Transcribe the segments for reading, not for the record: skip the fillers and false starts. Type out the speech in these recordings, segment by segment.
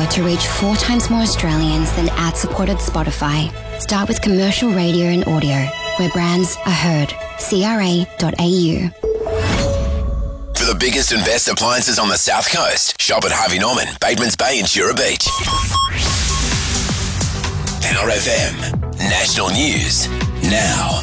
power to reach 4 times more Australians than ad-supported Spotify. Start with commercial radio and audio, where brands are heard. CRA.au. For the biggest and best appliances on the South Coast, shop at Harvey Norman, Batemans Bay and Shura Beach. Power FM. National News. Now.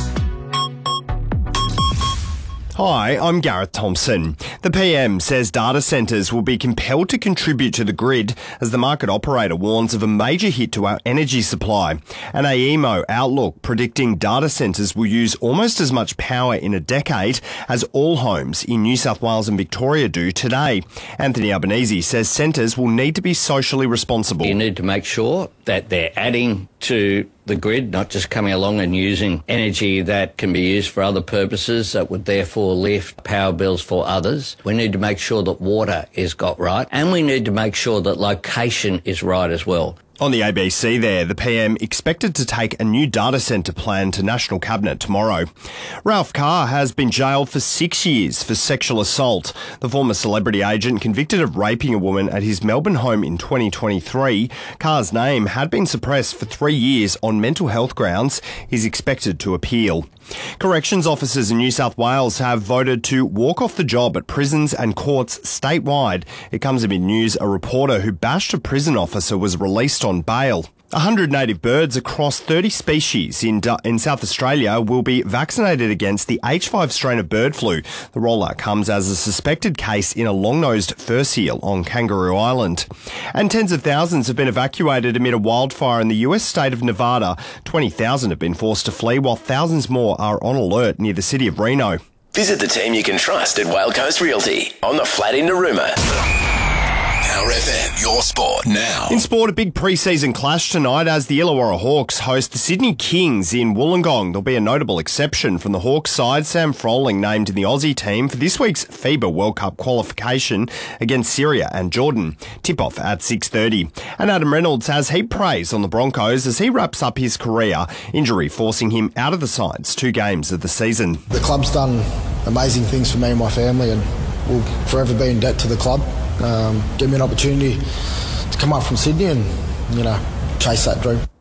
Hi, I'm Gareth Thompson. The PM says data centres will be compelled to contribute to the grid as the market operator warns of a major hit to our energy supply. An AEMO outlook predicting data centres will use almost as much power in a decade as all homes in New South Wales and Victoria do today. Anthony Albanese says centres will need to be socially responsible. You need to make sure that they're adding to the grid, not just coming along and using energy that can be used for other purposes that would therefore lift power bills for others. We need to make sure that water is got right, and we need to make sure that location is right as well. On the ABC there, the PM expected to take a new data centre plan to National Cabinet tomorrow. Ralph Carr has been jailed for 6 years for sexual assault. The former celebrity agent convicted of raping a woman at his Melbourne home in 2023. Carr's name had been suppressed for 3 years on mental health grounds. He's expected to appeal. Corrections officers in New South Wales have voted to walk off the job at prisons and courts statewide. It comes amid news a reporter who bashed a prison officer was released on bail. 100 native birds across 30 species in South Australia will be vaccinated against the H5 strain of bird flu. The rollout comes as a suspected case in a long-nosed fur seal on Kangaroo Island. And tens of thousands have been evacuated amid a wildfire in the US state of Nevada. 20,000 have been forced to flee, while thousands more are on alert near the city of Reno. Visit the team you can trust at Whale Coast Realty on the flat in Narooma. Power FM, your sport now. In sport, a big pre-season clash tonight as the Illawarra Hawks host the Sydney Kings in Wollongong. There'll be a notable exception from the Hawks side. Sam Froling named in the Aussie team for this week's FIBA World Cup qualification against Syria and Jordan. Tip-off at 6:30. And Adam Reynolds has heaped praise on the Broncos as he wraps up his career, injury forcing him out of the side's 2 games of the season. The club's done amazing things for me and my family, and will forever be in debt to the club. Give me an opportunity to come up from Sydney and, chase that dream.